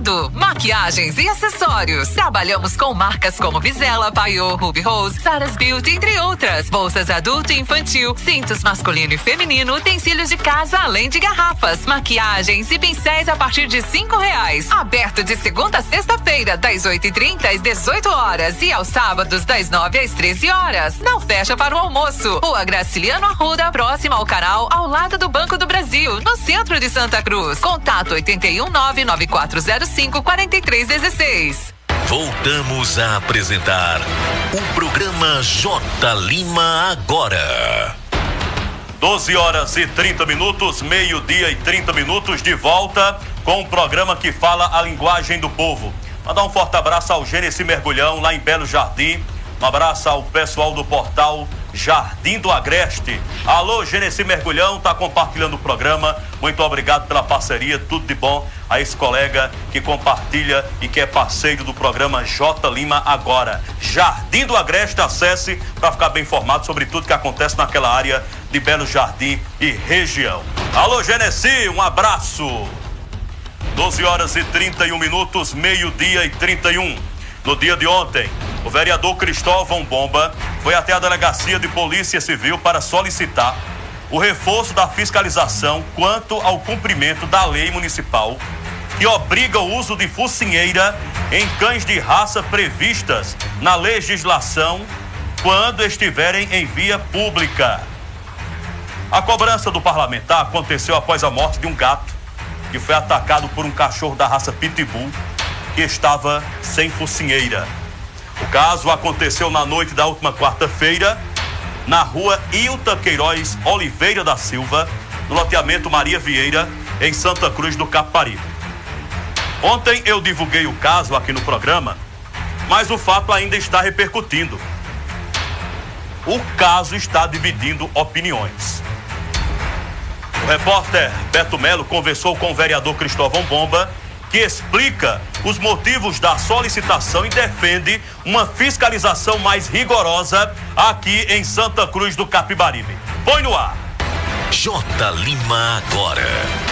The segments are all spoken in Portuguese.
tudo. Maquiagens e acessórios. Trabalhamos com marcas como Vizela, Paiô, Ruby Rose, Sarah's Beauty, entre outras. Bolsas adulto e infantil, cintos masculino e feminino, utensílios de casa, além de garrafas, maquiagens e pincéis a partir de R$5. Aberto de segunda a sexta-feira, das 8h30 às 18 horas e aos sábados, das 9 às 13 horas. Não fecha para o almoço. Rua Graciliano Arruda, próxima ao canal, ao lado do Banco do Brasil, no centro de Santa Cruz. Contato 81994054316. Voltamos a apresentar o programa J. Lima Agora. 12h30, meio-dia e 30 minutos, de volta com um programa que fala a linguagem do povo. Mandar um forte abraço ao Genesi Mergulhão, lá em Belo Jardim. Um abraço ao pessoal do portal Jardim do Agreste. Alô, Genesi Mergulhão, tá compartilhando o programa. Muito obrigado pela parceria, tudo de bom a esse colega que compartilha e que é parceiro do programa J. Lima Agora. Jardim do Agreste, acesse para ficar bem informado sobre tudo que acontece naquela área de Belo Jardim e região. Alô, Genesi, um abraço. 12h31, meio-dia e 31. No dia de ontem, o vereador Cristóvão Bomba foi até a Delegacia de Polícia Civil para solicitar o reforço da fiscalização quanto ao cumprimento da lei municipal que obriga o uso de focinheira em cães de raça previstas na legislação quando estiverem em via pública. A cobrança do parlamentar aconteceu após a morte de um gato que foi atacado por um cachorro da raça Pitbull que estava sem focinheira. O caso aconteceu na noite da última quarta-feira, na rua Hilta Queiroz Oliveira da Silva, no loteamento Maria Vieira, em Santa Cruz do Capibaribe. Ontem eu divulguei o caso aqui no programa, mas o fato ainda está repercutindo. O caso está dividindo opiniões. O repórter Beto Melo conversou com o vereador Cristóvão Bomba, que explica os motivos da solicitação e defende uma fiscalização mais rigorosa aqui em Santa Cruz do Capibaribe. Põe no ar. J. Lima Agora,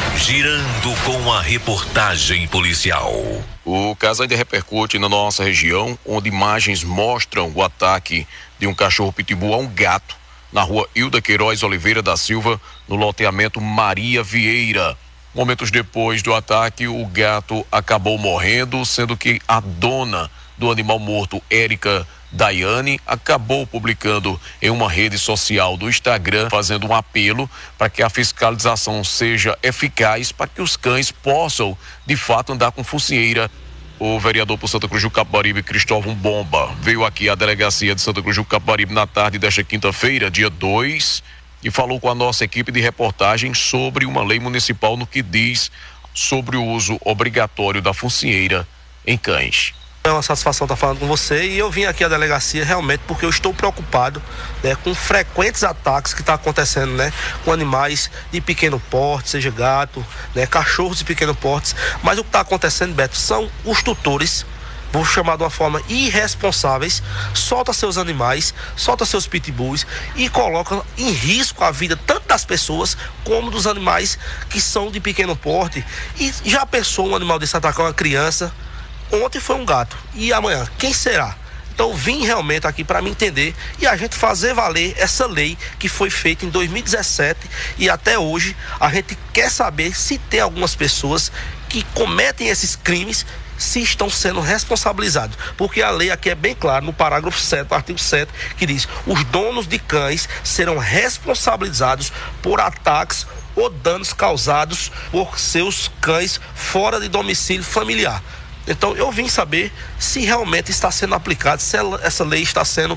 girando com a reportagem policial. O caso ainda repercute na nossa região, onde imagens mostram o ataque de um cachorro pitbull a um gato na rua Hilda Queiroz Oliveira da Silva, no loteamento Maria Vieira. Momentos depois do ataque, o gato acabou morrendo, sendo que a dona do animal morto, Érica Daiane, acabou publicando em uma rede social do Instagram, fazendo um apelo para que a fiscalização seja eficaz, para que os cães possam, de fato, andar com focinheira. O vereador por Santa Cruz do Capibaribe, Cristóvão Bomba, veio aqui à delegacia de Santa Cruz do Capibaribe na tarde desta quinta-feira, dia 2, e falou com a nossa equipe de reportagem sobre uma lei municipal no que diz sobre o uso obrigatório da focinheira em cães. É uma satisfação estar falando com você, e eu vim aqui à delegacia realmente porque eu estou preocupado, né, com frequentes ataques que estão acontecendo, né, com animais de pequeno porte, seja gato, né, cachorros de pequeno porte. Mas o que está acontecendo, Beto, são os tutores, vou chamar de uma forma irresponsáveis, solta seus animais, solta seus pitbulls e coloca em risco a vida tanto das pessoas como dos animais que são de pequeno porte. E já pensou um animal desse atacar uma criança? Ontem foi um gato, e amanhã quem será? Então vim realmente aqui para me entender e a gente fazer valer essa lei que foi feita em 2017, e até hoje a gente quer saber se tem algumas pessoas que cometem esses crimes, se estão sendo responsabilizados, porque a lei aqui é bem clara no parágrafo 7, artigo 7, que diz: os donos de cães serão responsabilizados por ataques ou danos causados por seus cães fora de domicílio familiar. Então eu vim saber se realmente está sendo aplicado, se essa lei está sendo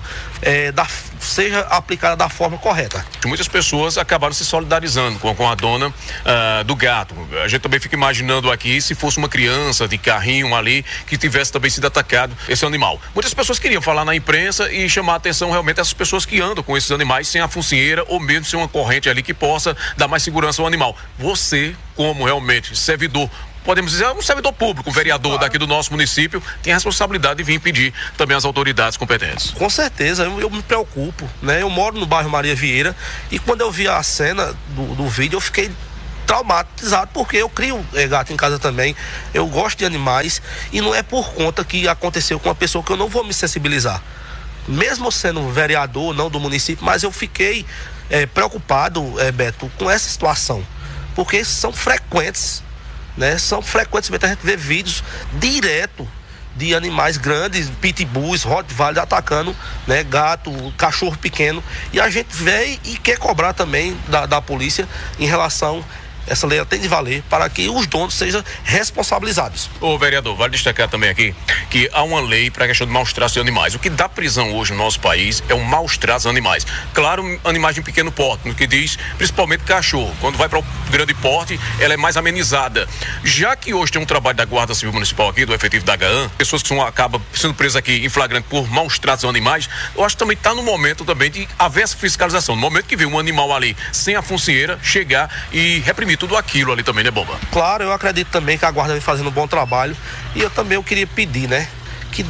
seja aplicada da forma correta. Muitas pessoas acabaram se solidarizando com a dona do gato. A gente também fica imaginando aqui se fosse uma criança de carrinho ali que tivesse também sido atacado esse animal. Muitas pessoas queriam falar na imprensa e chamar a atenção realmente dessas pessoas que andam com esses animais sem a focinheira ou mesmo sem uma corrente ali que possa dar mais segurança ao animal. Você, como realmente servidor, podemos dizer, um servidor público, um vereador daqui do nosso município, tem a responsabilidade de vir pedir também às autoridades competentes. Com certeza, eu me preocupo, né? Eu moro no bairro Maria Vieira e quando eu vi a cena do vídeo eu fiquei traumatizado, porque eu crio gato em casa também, eu gosto de animais, e não é por conta que aconteceu com uma pessoa que eu não vou me sensibilizar. Mesmo sendo vereador, não do município, mas eu fiquei preocupado, Beto, com essa situação, porque são frequentes, né? São frequentes, a gente vê vídeos direto de animais grandes, pitbulls, rottweilers atacando, né, gato, cachorro pequeno, e a gente vê e quer cobrar também da polícia em relação. Essa lei tem de valer para que os donos sejam responsabilizados. Ô vereador, vale destacar também aqui que há uma lei para a questão de maus tratos de animais. O que dá prisão hoje no nosso país é o maus tratos de animais. Claro, animais de pequeno porte, no que diz principalmente cachorro. Quando vai para o grande porte, ela é mais amenizada. Já que hoje tem um trabalho da Guarda Civil Municipal aqui, do efetivo da GAAN, pessoas que acabam sendo presas aqui em flagrante por maus tratos de animais, eu acho que também está no momento também de haver essa fiscalização. No momento que vê um animal ali sem a focinheira, chegar e reprimir tudo aquilo ali também, né, Bomba? Claro, eu acredito também que a Guarda vem fazendo um bom trabalho, e eu também queria pedir, né, que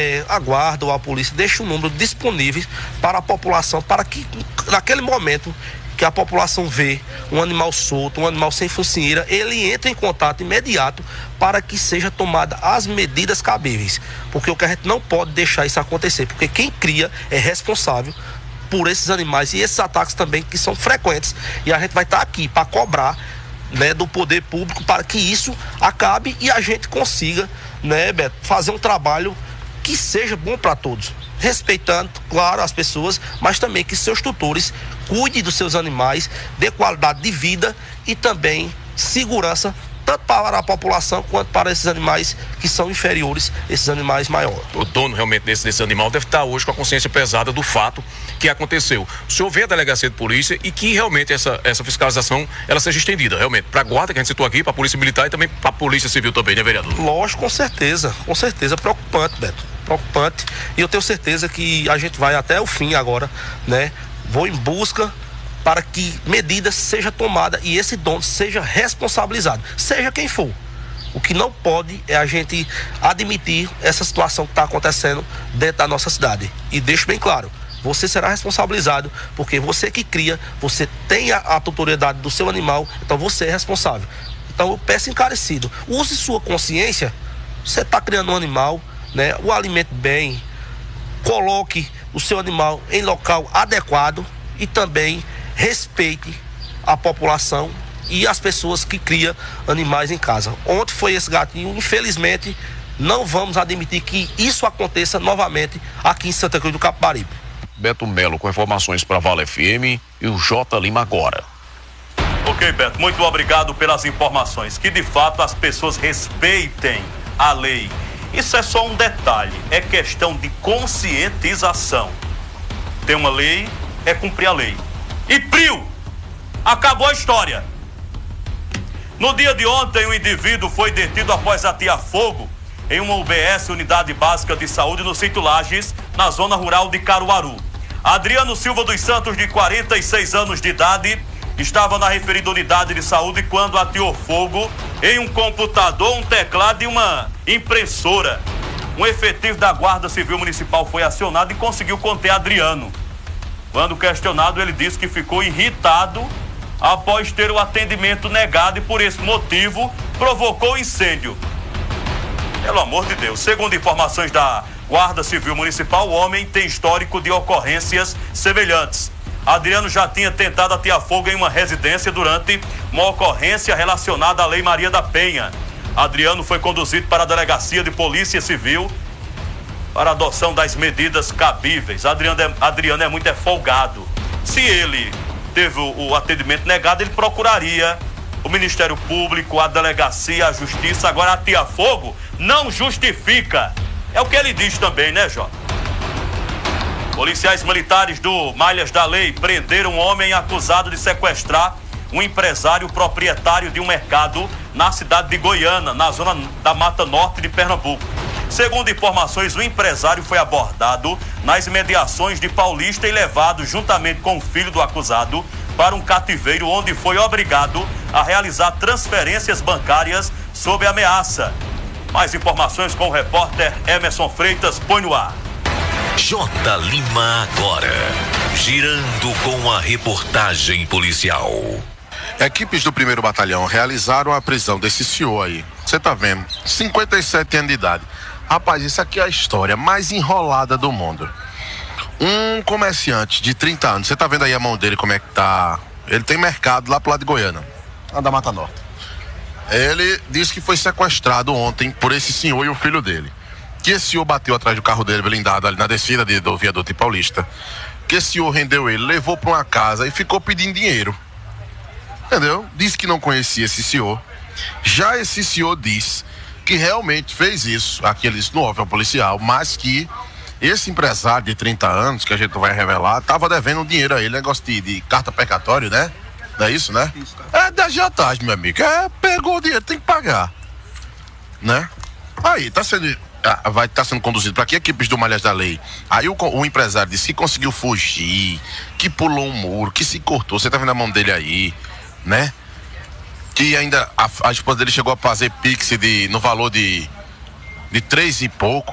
a Guarda ou a polícia deixe um número disponível para a população, para que naquele momento que a população vê um animal solto, um animal sem focinheira, ele entra em contato imediato para que seja tomada as medidas cabíveis, porque o que a gente não pode deixar isso acontecer, porque quem cria é responsável por esses animais e esses ataques também que são frequentes, e a gente vai estar aqui para cobrar, né, do poder público para que isso acabe e a gente consiga, né, Beto, fazer um trabalho que seja bom para todos, respeitando, claro, as pessoas, mas também que seus tutores cuidem dos seus animais, dê qualidade de vida e também segurança, tanto para a população quanto para esses animais que são inferiores, esses animais maiores. O dono realmente desse animal deve estar hoje com a consciência pesada do fato que aconteceu. O senhor vê a delegacia de polícia e que realmente essa fiscalização ela seja estendida, realmente, para a guarda que a gente citou aqui, para a polícia militar e também para a polícia civil também, né, vereador? Lógico, com certeza, preocupante, Beto, preocupante, e eu tenho certeza que a gente vai até o fim agora, né, vou em busca para que medidas sejam tomadas e esse dono seja responsabilizado, seja quem for. O que não pode é a gente admitir essa situação que está acontecendo dentro da nossa cidade. E deixo bem claro, você será responsabilizado, porque você que cria, você tem a tutoriedade do seu animal, então você é responsável. Então eu peço encarecido, use sua consciência, você está criando um animal, né, o alimente bem, coloque o seu animal em local adequado e também respeite a população e as pessoas que criam animais em casa. Ontem foi esse gatinho, infelizmente não vamos admitir que isso aconteça novamente aqui em Santa Cruz do Capibaribe. Beto Melo com informações para Vale FM e o J Lima agora. Ok, Beto, muito obrigado pelas informações, que de fato as pessoas respeitem a lei. Isso é só um detalhe, é questão de conscientização. Tem uma lei, é cumprir a lei. E prio, acabou a história. No dia de ontem, um indivíduo foi detido após atear fogo em uma UBS, Unidade Básica de Saúde, no sítio Lages, na zona rural de Caruaru. Adriano Silva dos Santos, de 46 anos de idade, estava na referida unidade de saúde quando ateou fogo em um computador, um teclado e uma impressora. Um efetivo da Guarda Civil Municipal foi acionado e conseguiu conter Adriano. Quando questionado, ele disse que ficou irritado após ter o atendimento negado e por esse motivo provocou incêndio. Pelo amor de Deus, segundo informações da Guarda Civil Municipal, o homem tem histórico de ocorrências semelhantes. Adriano já tinha tentado atear fogo em uma residência durante uma ocorrência relacionada à Lei Maria da Penha. Adriano foi conduzido para a Delegacia de Polícia Civil para a adoção das medidas cabíveis. Adriano é muito folgado. Se ele teve o atendimento negado, ele procuraria o Ministério Público, a Delegacia, a Justiça. Agora, atear fogo não justifica. É o que ele diz também, né, Jota? Policiais militares do Malhas da Lei prenderam um homem acusado de sequestrar um empresário proprietário de um mercado na cidade de Goiânia, na zona da Mata Norte de Pernambuco. Segundo informações, o empresário foi abordado nas imediações de Paulista e levado juntamente com o filho do acusado para um cativeiro onde foi obrigado a realizar transferências bancárias sob ameaça. Mais informações com o repórter Emerson Freitas, põe no ar. J. Lima agora, girando com a reportagem policial. Equipes do 1º Batalhão realizaram a prisão desse senhor aí. Você tá vendo? 57 anos de idade. Rapaz, isso aqui é a história mais enrolada do mundo. Um comerciante de 30 anos, você tá vendo aí a mão dele como é que tá? Ele tem mercado lá pro lado de Goiânia, lá da Mata Norte. Ele disse que foi sequestrado ontem por esse senhor e o filho dele. Que esse senhor bateu atrás do carro dele blindado ali na descida do viaduto Paulista. Que esse senhor rendeu ele, levou pra uma casa e ficou pedindo dinheiro. Entendeu? Disse que não conhecia esse senhor. Já esse senhor disse que realmente fez isso, aqui ele disse no oficial policial, mas que esse empresário de 30 anos, que a gente vai revelar, tava devendo um dinheiro a ele, negócio de carta precatório, né? Não é isso, né? Isso, é da agiotagem, meu amigo. Pegou o dinheiro, tem que pagar. Né? Aí, vai estar sendo conduzido para aqui equipes do Malhas da Lei. Aí o empresário disse que conseguiu fugir, que pulou um muro, que se cortou. Você tá vendo a mão dele aí, né? Que ainda a esposa dele chegou a fazer pix no valor de 3 e pouco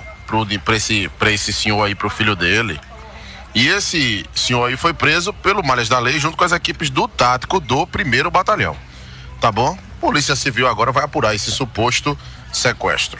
pra esse senhor aí, pro filho dele. E esse senhor aí foi preso pelo Malhas da Lei junto com as equipes do tático do 1º Batalhão. Tá bom? Polícia Civil agora vai apurar esse suposto sequestro.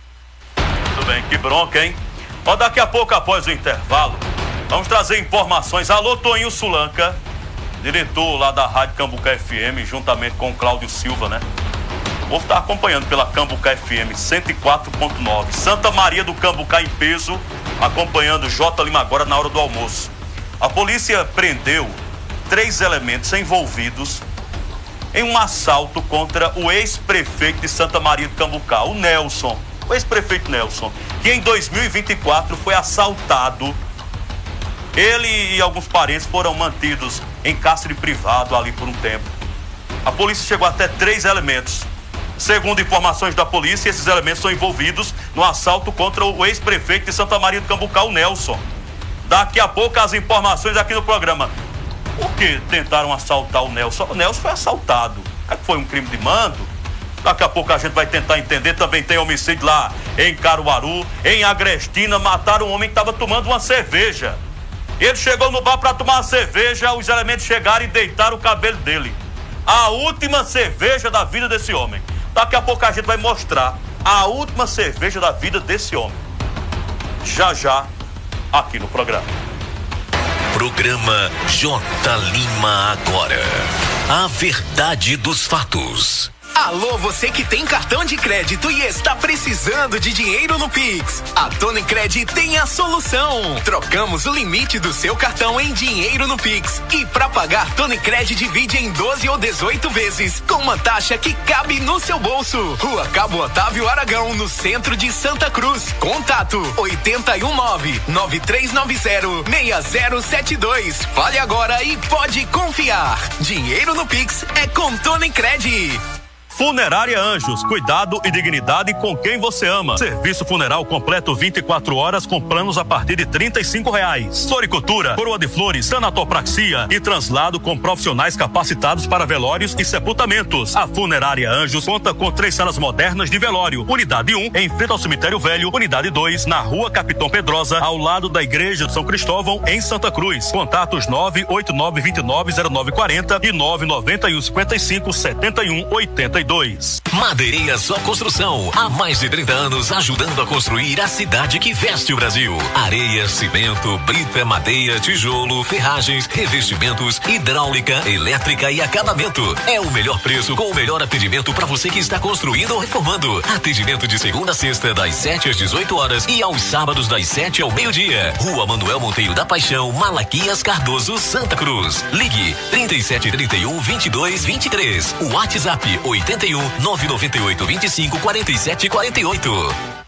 Tudo bem, que bronca, hein? Ó, daqui a pouco, após o intervalo, vamos trazer informações. Alô, Toninho Sulanca, diretor lá da Rádio Cambucá FM, juntamente com o Cláudio Silva, né? O povo tá acompanhando pela Cambucá FM 104.9. Santa Maria do Cambucá em peso, acompanhando J. Lima agora na hora do almoço. A polícia prendeu 3 elementos envolvidos em um assalto contra o ex-prefeito de Santa Maria do Cambucá, o Nelson. O ex-prefeito Nelson, que em 2024 foi assaltado. Ele e alguns parentes foram mantidos em cárcere privado ali por um tempo. A polícia chegou até 3 elementos. Segundo informações da polícia, esses elementos são envolvidos no assalto contra o ex-prefeito de Santa Maria do Cambucá, o Nelson. Daqui a pouco as informações aqui no programa. Por que tentaram assaltar o Nelson? O Nelson foi assaltado. Foi um crime de mando? Daqui a pouco a gente vai tentar entender. Também tem homicídio lá em Caruaru, em Agrestina. Mataram um homem que estava tomando uma cerveja. Ele chegou no bar para tomar uma cerveja, os elementos chegaram e deitaram o cabelo dele. A última cerveja da vida desse homem. Daqui a pouco a gente vai mostrar a última cerveja da vida desse homem. Já, aqui no programa. Programa J. Lima agora. A verdade dos fatos. Alô, você que tem cartão de crédito e está precisando de dinheiro no Pix. A Tonicred tem a solução. Trocamos o limite do seu cartão em dinheiro no Pix. E para pagar, Tonicred divide em 12 ou 18 vezes, com uma taxa que cabe no seu bolso. Rua Cabo Otávio Aragão, no centro de Santa Cruz. Contato 819-9390-6072. Fale agora e pode confiar. Dinheiro no Pix é com Tonicred. Funerária Anjos, cuidado e dignidade com quem você ama. Serviço funeral completo 24 horas com planos a partir de R$35. Floricultura, coroa de flores, sanatopraxia e translado com profissionais capacitados para velórios e sepultamentos. A Funerária Anjos conta com 3 salas modernas de velório. Unidade 1, em frente ao cemitério velho. Unidade 2, na rua Capitão Pedrosa, ao lado da igreja de São Cristóvão, em Santa Cruz. Contatos 989290940 e 991557182. Madeireiras Só Construção, há mais de 30 anos ajudando a construir a cidade que veste o Brasil. Areia, cimento, brita, madeira, tijolo, ferragens, revestimentos, hidráulica, elétrica e acabamento. É o melhor preço com o melhor atendimento para você que está construindo ou reformando. Atendimento de segunda a sexta, das 7 às 18 horas e aos sábados das 7 ao meio-dia. Rua Manuel Monteiro da Paixão, Malaquias Cardoso, Santa Cruz. Ligue 3731-2223. O WhatsApp 81 998 25 47 48.